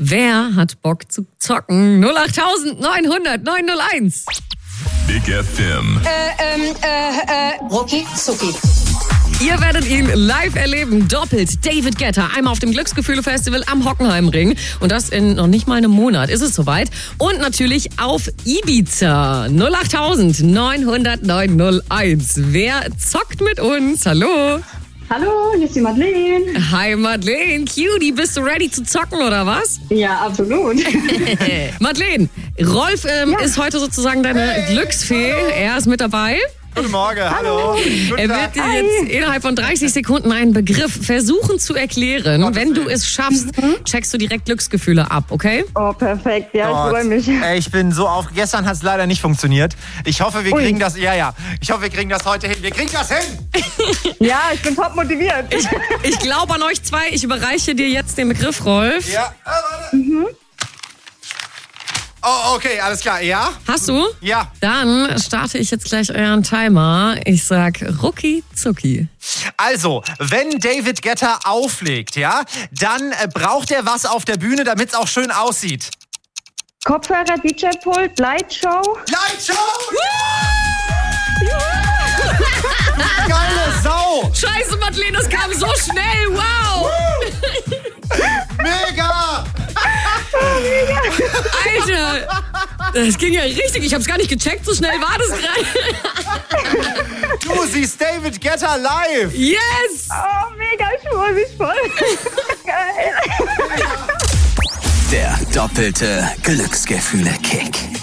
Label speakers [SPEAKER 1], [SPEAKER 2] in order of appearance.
[SPEAKER 1] Wer hat Bock zu zocken? 08900 901.
[SPEAKER 2] Big FM.
[SPEAKER 3] Rucki Zucki.
[SPEAKER 1] Ihr werdet ihn live erleben, doppelt. David Guetta, einmal auf dem Glücksgefühle-Festival am Hockenheimring. Und das in noch nicht mal einem Monat ist es soweit. Und natürlich auf Ibiza. 08000 900 901. Wer zockt mit uns? Hallo.
[SPEAKER 4] Hallo, hier ist die Madeleine.
[SPEAKER 1] Hi Madeleine, Cutie, bist du ready zu zocken oder was?
[SPEAKER 4] Ja, absolut.
[SPEAKER 1] Madeleine, Rolf ist heute sozusagen deine Glücksfee. Er ist mit dabei.
[SPEAKER 5] Guten Morgen, hallo.
[SPEAKER 1] Er wird dir jetzt innerhalb von 30 Sekunden einen Begriff versuchen zu erklären. Wenn du es schaffst, checkst du direkt Glücksgefühle ab, okay?
[SPEAKER 4] Oh, perfekt. Ja, ich freue mich.
[SPEAKER 5] Ey, ich bin so auf. Gestern hat es leider nicht funktioniert. Ich hoffe, wir kriegen das. Ich hoffe, wir kriegen das heute hin. Wir kriegen das hin!
[SPEAKER 4] Ja, ich bin top motiviert.
[SPEAKER 1] Ich glaube an euch zwei. Ich überreiche dir jetzt den Begriff, Rolf.
[SPEAKER 5] Ja, warte. Oh, okay, alles klar. Ja?
[SPEAKER 1] Hast du?
[SPEAKER 5] Ja.
[SPEAKER 1] Dann starte ich jetzt gleich euren Timer. Ich sag Rucki Zucki.
[SPEAKER 5] Also, wenn David Guetta auflegt, ja, dann braucht er was auf der Bühne, damit es auch schön aussieht.
[SPEAKER 4] Kopfhörer, DJ-Pult, Lightshow.
[SPEAKER 5] Lightshow! Geile Sau!
[SPEAKER 1] Scheiße, Madeleine, das kam so schnell. Wow!
[SPEAKER 5] Mega!
[SPEAKER 1] Alter, das ging ja richtig. Ich hab's gar nicht gecheckt, so schnell war das gerade.
[SPEAKER 5] Du siehst David Guetta live!
[SPEAKER 1] Yes!
[SPEAKER 4] Oh, mega, ich freue mich voll. Geil.
[SPEAKER 2] Der doppelte Glücksgefühle-Kick.